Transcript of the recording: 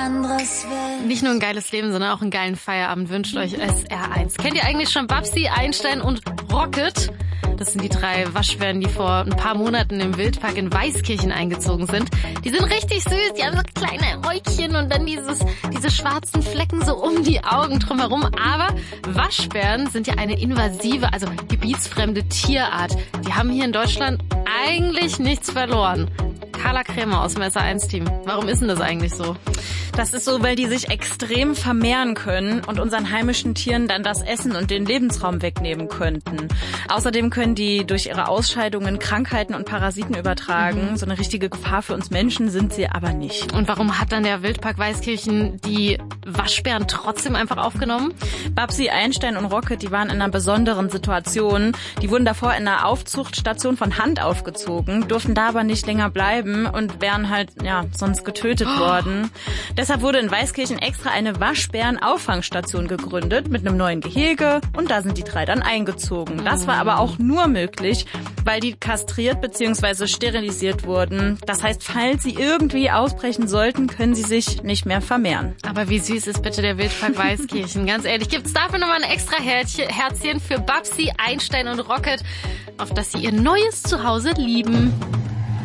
anderes will. Nicht nur ein geiles Leben, sondern auch einen geilen Feierabend wünscht euch SR1. Kennt ihr eigentlich schon Babsi, Einstein und Rocket? Das sind die 3 Waschbären, die vor ein paar Monaten im Wildpark in Weißkirchen eingezogen sind. Die sind richtig süß, die haben so kleine Äugchen und dann diese schwarzen Flecken so um die Augen drumherum. Aber Waschbären sind ja eine invasive, also gebietsfremde Tierart. Die haben hier in Deutschland eigentlich nichts verloren. Carla Krämer aus dem SR1-Team. Warum ist denn das eigentlich so? Das ist so, weil die sich extrem vermehren können und unseren heimischen Tieren dann das Essen und den Lebensraum wegnehmen könnten. Außerdem können die durch ihre Ausscheidungen Krankheiten und Parasiten übertragen. So eine richtige Gefahr für uns Menschen sind sie aber nicht. Und warum hat dann der Wildpark Weißkirchen die Waschbären trotzdem einfach aufgenommen? Babsi, Einstein und Rocket, die waren in einer besonderen Situation. Die wurden davor in einer Aufzuchtstation von Hand aufgezogen, durften da aber nicht länger bleiben und wären halt, sonst getötet worden. Deshalb wurde in Weißkirchen extra eine Waschbären-Auffangstation gegründet mit einem neuen Gehege und da sind die 3 dann eingezogen. Das war aber auch nur möglich, weil die kastriert bzw. sterilisiert wurden. Das heißt, falls sie irgendwie ausbrechen sollten, können sie sich nicht mehr vermehren. Aber wie süß ist bitte der Wildpark Weißkirchen? Ganz ehrlich, gibt's dafür nochmal ein extra Herzchen für Babsi, Einstein und Rocket, auf dass sie ihr neues Zuhause lieben.